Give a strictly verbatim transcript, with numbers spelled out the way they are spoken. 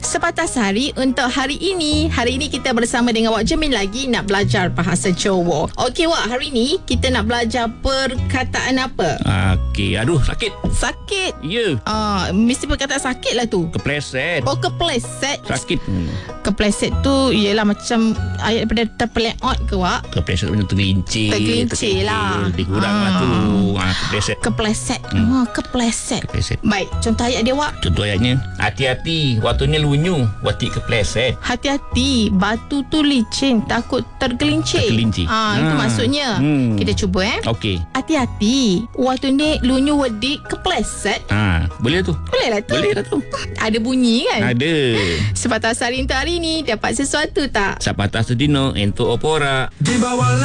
Sepatah Hari untuk hari ini. Hari ini kita bersama dengan Wak Jemin lagi nak belajar bahasa Jawa. Okey Wak, hari ni kita nak belajar perkataan apa? Okey, aduh sakit. Sakit. Ya. Ah, mesti perkataan sakit lah tu. Kepleset. Oh, kepleset. Sakit. Hmm. Kepleset tu ialah macam ayat daripada terpeleot ke Wak? Kepleset macam tergelincir. Tergelincir lah. Lebih kurang Ah. lah tu. Ah, kepleset. Kepleset. Hmm. Oh, kepleset. Kepleset. Baik, contoh ayat dia Wak. Contoh ayatnya, hati-hati waktunya lunyu, watik kepleset. Hati-hati, batu tu licin, takut tergelincir. Tergelincir. Ah, itu Ah. maksudnya. Hmm. Kita cuba eh. Okey. Hati-hati, waktu ni lunyu wedik kepleset. Ah, boleh tu. Boleh lah tu. Boleh lah tu. Ada bunyi kan? Ada. Sepatah Hari untuk hari ni dapat sesuatu tak? Sapatah sedino entuk opora. Di bawah